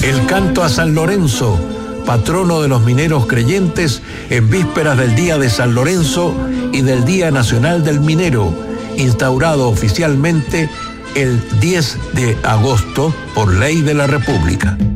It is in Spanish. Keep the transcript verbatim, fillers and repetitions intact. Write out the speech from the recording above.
El canto a San Lorenzo, patrono de los mineros creyentes, en vísperas del Día de San Lorenzo y del Día Nacional del Minero, instaurado oficialmente el diez de agosto por ley de la República.